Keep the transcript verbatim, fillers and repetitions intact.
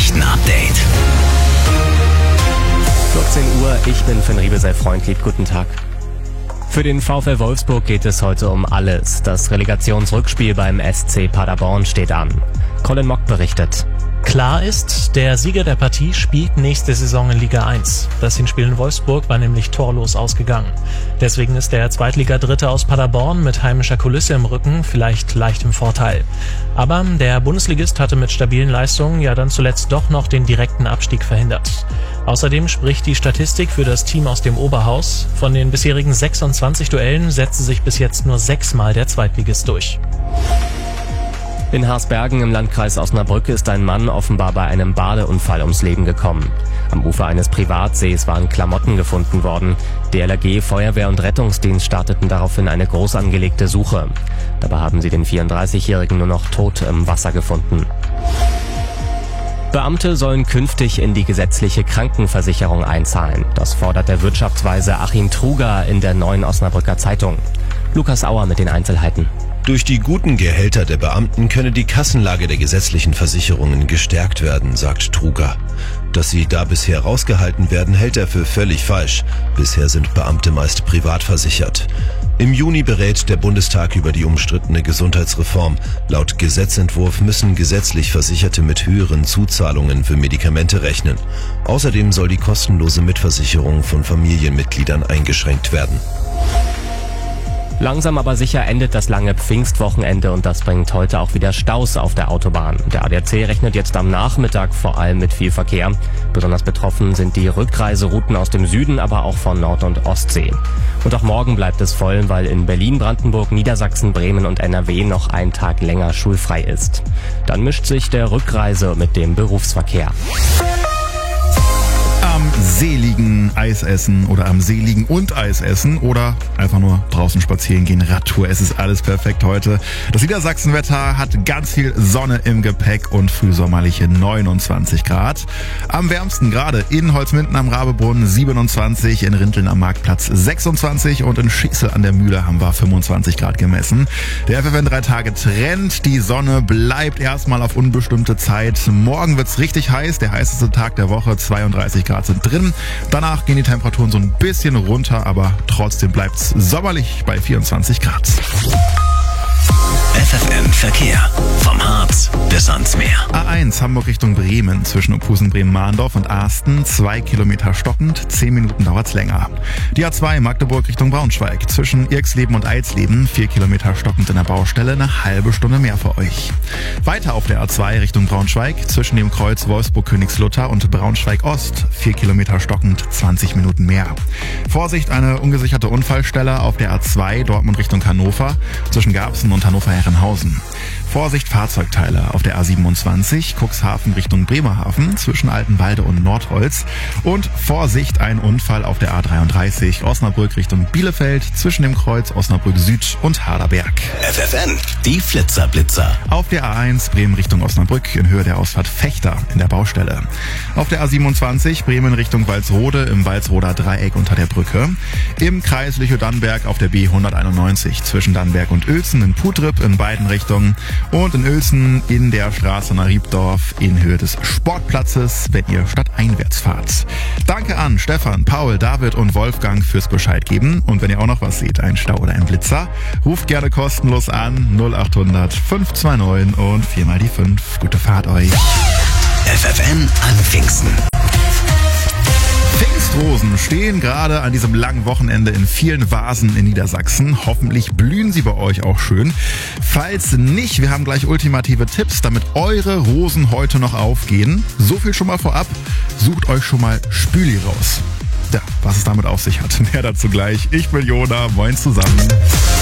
Nachrichten-Update. vierzehn Uhr, ich bin Finn Riebe, sei freundlich, guten Tag. Für den VfL Wolfsburg geht es heute um alles. Das Relegationsrückspiel beim S C Paderborn steht an. Colin Mock berichtet. Klar ist, der Sieger der Partie spielt nächste Saison in Liga eins. Das Hinspiel in Wolfsburg war nämlich torlos ausgegangen. Deswegen ist der Zweitliga-Dritte aus Paderborn mit heimischer Kulisse im Rücken vielleicht leicht im Vorteil. Aber der Bundesligist hatte mit stabilen Leistungen ja dann zuletzt doch noch den direkten Abstieg verhindert. Außerdem spricht die Statistik für das Team aus dem Oberhaus. Von den bisherigen sechsundzwanzig Duellen setzte sich bis jetzt nur sechsmal der Zweitligist durch. In Harsbergen im Landkreis Osnabrück ist ein Mann offenbar bei einem Badeunfall ums Leben gekommen. Am Ufer eines Privatsees waren Klamotten gefunden worden. D L R G, Feuerwehr und Rettungsdienst starteten daraufhin eine groß angelegte Suche. Dabei haben sie den vierunddreißigjährigen nur noch tot im Wasser gefunden. Beamte sollen künftig in die gesetzliche Krankenversicherung einzahlen. Das fordert der Wirtschaftsweise Achim Truger in der Neuen Osnabrücker Zeitung. Lukas Auer mit den Einzelheiten. Durch die guten Gehälter der Beamten könne die Kassenlage der gesetzlichen Versicherungen gestärkt werden, sagt Truger. Dass sie da bisher rausgehalten werden, hält er für völlig falsch. Bisher sind Beamte meist privat versichert. Im Juni berät der Bundestag über die umstrittene Gesundheitsreform. Laut Gesetzentwurf müssen gesetzlich Versicherte mit höheren Zuzahlungen für Medikamente rechnen. Außerdem soll die kostenlose Mitversicherung von Familienmitgliedern eingeschränkt werden. Langsam aber sicher endet das lange Pfingstwochenende und das bringt heute auch wieder Staus auf der Autobahn. Der A D A C rechnet jetzt am Nachmittag vor allem mit viel Verkehr. Besonders betroffen sind die Rückreiserouten aus dem Süden, aber auch von Nord- und Ostsee. Und auch morgen bleibt es voll, weil in Berlin, Brandenburg, Niedersachsen, Bremen und N R W noch ein Tag länger schulfrei ist. Dann mischt sich der Rückreise mit dem Berufsverkehr. Am See liegen, Eis essen oder am See liegen und Eis essen oder einfach nur draußen spazieren gehen, Radtour. Es ist alles perfekt heute. Das Niedersachsenwetter hat ganz viel Sonne im Gepäck und frühsommerliche neunundzwanzig Grad. Am wärmsten gerade in Holzminden am Rabebrunnen siebenundzwanzig, in Rinteln am Marktplatz sechsundzwanzig und in Schießel an der Mühle haben wir fünfundzwanzig Grad gemessen. Der F F N drei Tage Trend, die Sonne bleibt erstmal auf unbestimmte Zeit. Morgen wird's richtig heiß, der heißeste Tag der Woche, zweiunddreißig Grad sind drin. Danach gehen die Temperaturen so ein bisschen runter, aber trotzdem bleibt's sommerlich bei vierundzwanzig Grad. F F N Verkehr. Vom Harz bis ans Meer. A eins Hamburg Richtung Bremen zwischen Opusen, Bremen-Mahndorf und Asten. Zwei Kilometer stockend, zehn Minuten dauert's länger. Die A zwei Magdeburg Richtung Braunschweig zwischen Irksleben und Eidsleben. Vier Kilometer stockend in der Baustelle, eine halbe Stunde mehr für euch. Weiter auf der A zwei Richtung Braunschweig zwischen dem Kreuz Wolfsburg-Königslutter und Braunschweig-Ost. Vier Kilometer stockend, zwanzig Minuten mehr. Vorsicht, eine ungesicherte Unfallstelle auf der A zwei Dortmund Richtung Hannover zwischen Garbsen und Hannover-Herrenhausen. Vorsicht, Fahrzeugteile auf der A siebenundzwanzig, Cuxhaven Richtung Bremerhaven zwischen Altenwalde und Nordholz. Und Vorsicht, ein Unfall auf der A dreiunddreißig, Osnabrück Richtung Bielefeld zwischen dem Kreuz Osnabrück Süd und Haderberg. F F N, die Flitzer-Blitzer. Auf der A eins Bremen Richtung Osnabrück in Höhe der Ausfahrt Fechter in der Baustelle. Auf der A siebenundzwanzig Bremen Richtung Walsrode im Walsroder Dreieck unter der Brücke. Im Kreis Lüchow-Dannenberg auf der B hunderteinundneunzig zwischen Dannenberg und Uelzen in Putrip in beiden Richtungen. Und in Uelzen in der Straße nach Riebdorf in Höhe des Sportplatzes, wenn ihr stadteinwärts fahrt. Danke an Stefan, Paul, David und Wolfgang fürs Bescheid geben. Und wenn ihr auch noch was seht, ein Stau oder ein Blitzer, ruft gerne kostenlos an null achthundert fünf zwei neun und viermal die fünf. Gute Fahrt euch. F F N an Pfingsten. Pfingstrosen stehen gerade an diesem langen Wochenende in vielen Vasen in Niedersachsen. Hoffentlich blühen sie bei euch auch schön. Falls nicht, wir haben gleich ultimative Tipps, damit eure Rosen heute noch aufgehen. So viel schon mal vorab. Sucht euch schon mal Spüli raus. Ja, was es damit auf sich hat. Mehr dazu gleich. Ich bin Jona. Moin zusammen.